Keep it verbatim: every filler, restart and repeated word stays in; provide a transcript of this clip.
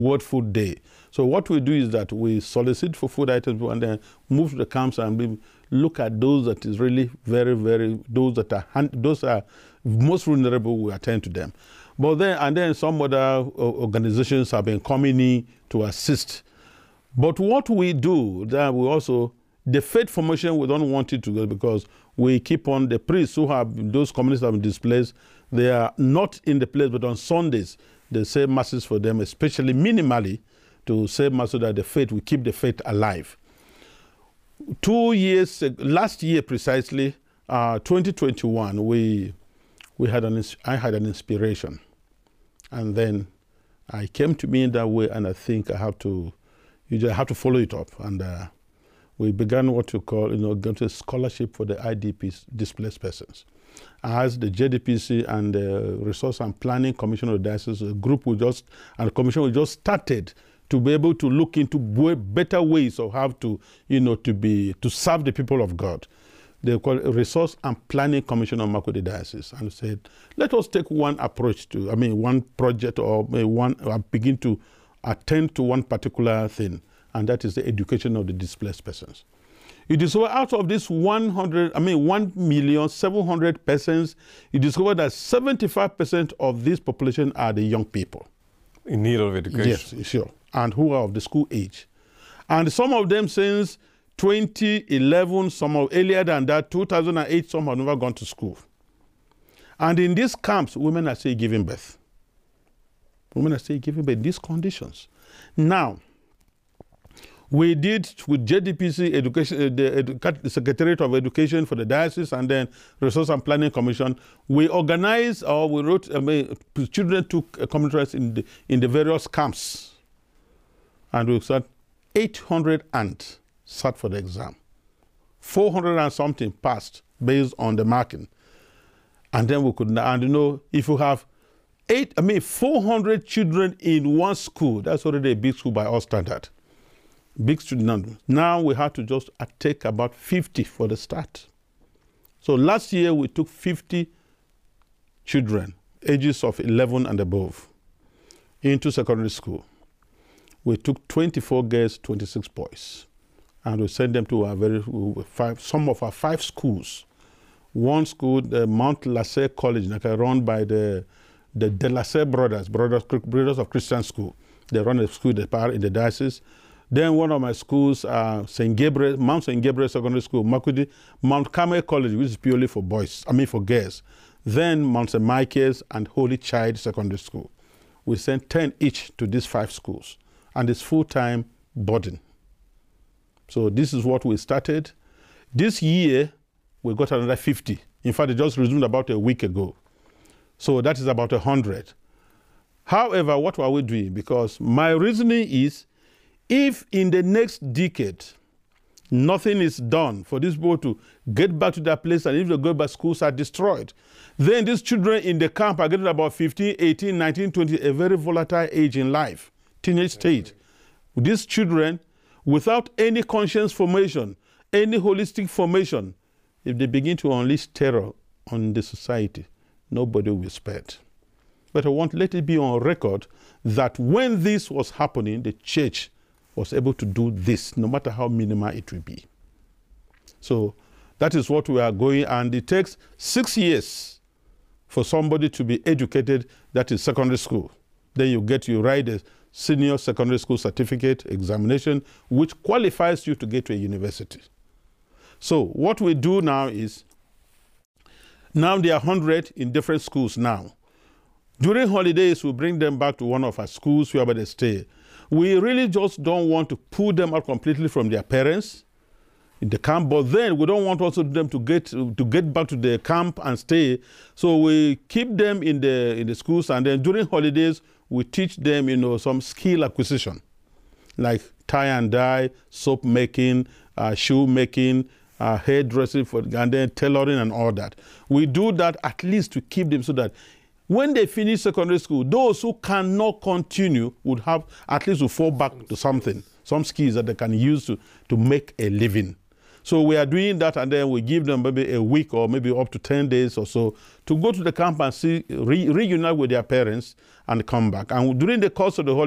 World Food Day. So what we do is that we solicit for food items and then move to the camps and we look at those that is really very, very, those that are, those are most vulnerable, we attend to them. But then, and then some other organizations have been coming in to assist. But what we do, that we also, the faith formation, we don't want it to go because we keep on the priests who have, those communities have been displaced, they are not in the place, but on Sundays, they say masses for them, especially minimally, to say mass so that the faith, we keep the faith alive. Two years, last year precisely, uh, twenty twenty-one, we, we had an, I had an inspiration. And then I came to me in that way, and I think I have to, you just have to follow it up. And uh, we began what you call, you know, get a scholarship for the I D Ps, displaced persons. As the J D P C and the Resource and Planning Commission of the Diocese, a group we just, and the commission we just started to be able to look into better ways of how to, you know, to be, to serve the people of God. They call it Resource and Planning Commission of Makurdi Diocese, and said, let us take one approach to, I mean, one project or one, or begin to attend to one particular thing, and that is the education of the displaced persons. You discover out of this one hundred, I mean, one million seven hundred persons, you discover that seventy-five percent of this population are the young people. In need of education. Yes, sure. And who are of the school age. And some of them since twenty eleven, some of earlier than that, two thousand eight, some have never gone to school. And in these camps, women are still giving birth. Women are still giving birth in these conditions. Now, we did with J D P C, education, uh, the, edu the Secretariat of Education for the Diocese, and then Resource and Planning Commission. We organized, or we wrote, I mean, children took uh, community in the, in the various camps. And we said eight hundred and sat for the exam. four hundred and something passed based on the marking. And then we could, and you know, if you have eight, I mean, four hundred children in one school, that's already a big school by our standard. Big student number. Now we have to just take about fifty for the start. So last year we took fifty children, ages of eleven and above, into secondary school. We took twenty-four girls, twenty-six boys, and we sent them to our very five, some of our five schools. One school, the Mount Lasser College, like run by the the De Lasser brothers, brothers, brothers of Christian School. They run a school in the diocese. Then one of my schools, uh, Saint Gabriel, Mount Saint Gabriel Secondary School, Makurdi, Mount Carmel College, which is purely for boys, I mean for girls. Then Mount Saint Michael's and Holy Child Secondary School. We sent ten each to these five schools, and it's full-time boarding. So this is what we started. This year, we got another fifty. In fact, it just resumed about a week ago. So that is about one hundred. However, what are we doing? Because my reasoning is, if in the next decade, nothing is done for these people to get back to their place, and if they go back, schools are destroyed, then these children in the camp are getting about fifteen, eighteen, nineteen, twenty, a very volatile age in life, teenage stage. These children, without any conscience formation, any holistic formation, if they begin to unleash terror on the society, nobody will be spared. But I want to let it be on record that when this was happening, the church was able to do this, no matter how minimal it will be. So that is what we are going, and it takes six years for somebody to be educated, that is secondary school. Then you get, you write a senior secondary school certificate examination, which qualifies you to get to a university. So what we do now is, now there are one hundred in different schools now. During holidays, we bring them back to one of our schools wherever they stay. We really just don't want to pull them out completely from their parents in the camp, but then we don't want also them to get to get back to the camp and stay. So we keep them in the in the schools, and then during holidays we teach them, you know, some skill acquisition, like tie and dye, soap making, uh, shoe making, uh, hairdressing, for, and then tailoring and all that. We do that at least to keep them so that when they finish secondary school, those who cannot continue would have at least to fall back to something, some skills that they can use to, to make a living. So we are doing that, and then we give them maybe a week or maybe up to ten days or so to go to the camp and see, re reunite with their parents and come back. And during the course of the holiday,